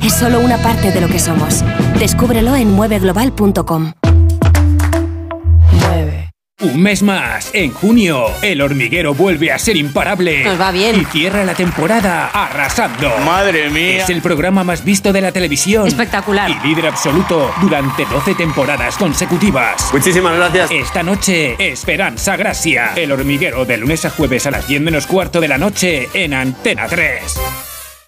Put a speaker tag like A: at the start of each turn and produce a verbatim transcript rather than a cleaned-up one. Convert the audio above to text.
A: es solo una parte de lo que somos. Descúbrelo en mueve global punto com.
B: Un mes más, en junio, El Hormiguero vuelve a ser imparable.
C: Nos va bien.
B: Y cierra la temporada arrasando.
D: ¡Madre mía!
B: Es el programa más visto de la televisión.
C: Espectacular.
B: Y líder absoluto durante doce temporadas consecutivas.
D: Muchísimas gracias.
B: Esta noche, Esperanza Gracia. El Hormiguero, de lunes a jueves a las diez menos cuarto de la noche en Antena tres.